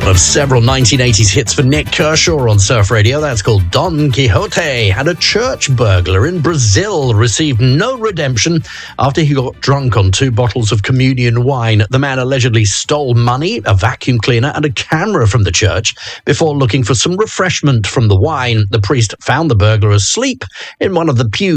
One of several 1980s hits for Nik Kershaw on Surf Radio. That's called Don Quixote. And a church burglar in Brazil received no redemption after he got drunk on 2 bottles of communion wine. The man allegedly stole money, a vacuum cleaner, and a camera from the church before looking for some refreshment from the wine. The priest found the burglar asleep in one of the pews